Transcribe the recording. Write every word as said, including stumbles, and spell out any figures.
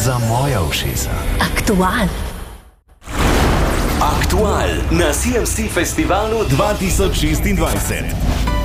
za moja ušesa. Aktual. Aktual na C M C Festivalu dva tisoč šestindvajset.